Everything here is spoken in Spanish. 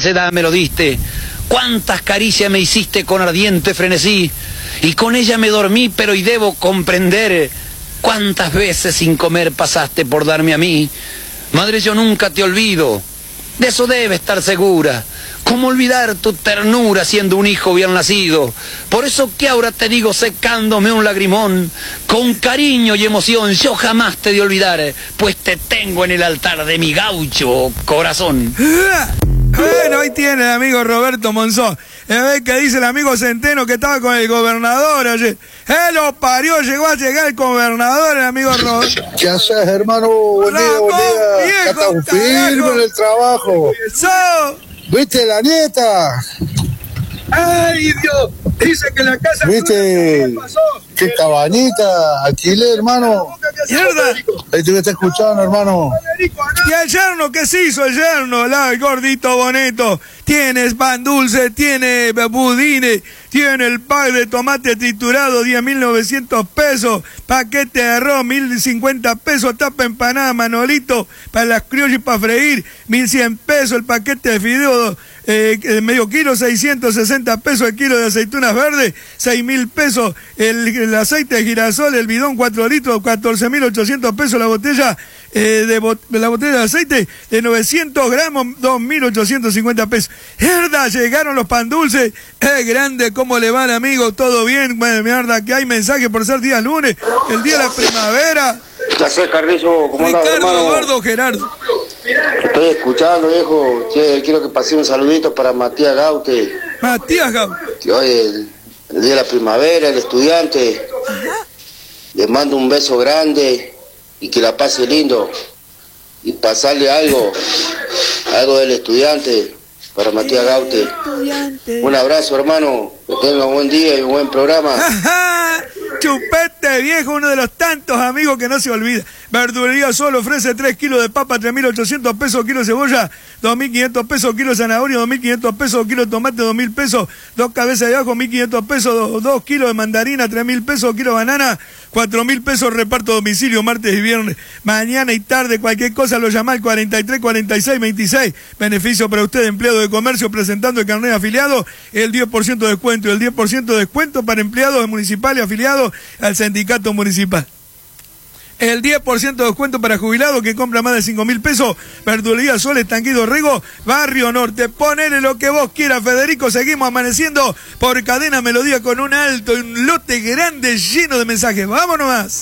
falsedad me lo diste. Cuántas caricias me hiciste con ardiente frenesí, y con ella me dormí, pero hoy debo comprender cuántas veces sin comer pasaste por darme a mí. Madre, yo nunca te olvido, de eso debe estar segura. ¿Cómo olvidar tu ternura siendo un hijo bien nacido? Por eso que ahora te digo secándome un lagrimón, con cariño y emoción yo jamás te de olvidar, pues te tengo en el altar de mi gaucho corazón. Bueno, ahí tiene el amigo Roberto Monzón. Que dice el amigo Centeno que estaba con el gobernador ayer. Lo parió, llegó a llegar el gobernador, el amigo Roberto. ¿Qué haces, hermano? Buen día, buen día. Acá está un firme en el trabajo. Eso. ¿Viste la nieta? ¡Ay, Dios! Dice que la casa... ¿Viste? ¿Qué cabañita? Alquilé, hermano. ¡Mierda! Ahí te está escuchando, hermano. ¿Y el yerno? ¿Qué se hizo el yerno? El gordito bonito. Tienes pan dulce, tiene budines, tiene el pack de tomate triturado, 10.900 pesos. Paquete de arroz, 1.050 pesos. Tapa empanada, Manolito, para las criollas y para freír, 1.100 pesos. El paquete de fideo, medio kilo, 660 pesos. El kilo de aceitunas verdes, 6.000 pesos. El aceite de girasol, el bidón 4 litros, 14.800 pesos la botella. La botella de aceite de 900 gramos, 2.850 pesos. Mierda, llegaron los pan dulces. Grande, ¿cómo le van, amigo? ¿Todo bien? Bueno, mierda, que hay mensaje por ser día lunes, el día de la primavera. ¿Qué haces, Carrizo? ¿Cómo andás, Ricardo, hermano? Eduardo, Gerardo. Estoy escuchando, viejo. Che, quiero que pase un saludito para Matías Gaute. Matías Gaute. Que hoy el día de la primavera, el estudiante. Les mando un beso grande y que la pase lindo. Y pasarle algo del estudiante para Matías Gaute. Un abrazo, hermano. Que tenga un buen día y un buen programa. Chupete viejo, uno de los tantos amigos que no se olvida. Verdulería Sol ofrece 3 kilos de papa, 3.800 pesos kilo de cebolla, 2.500 pesos kilo de zanahoria, 2.500 pesos kilo de tomate, 2.000 pesos, 2 cabezas de ajo, 1.500 pesos, 2 kilos de mandarina, 3.000 pesos kilo de banana, 4.000 pesos reparto a domicilio martes y viernes. Mañana y tarde cualquier cosa lo llama al 43 46 26. Beneficio para usted, empleado de comercio, presentando el carnet de afiliado, el 10% de descuento, el 10% de descuento para empleados municipales y afiliados al sindicato municipal. El 10% de descuento para jubilados que compra más de 5.000 pesos. Verdulería Sol, Estanquido Rego, Barrio Norte. Ponele lo que vos quieras, Federico. Seguimos amaneciendo por Cadena Melodía con un alto, un lote grande lleno de mensajes. Vámonos más.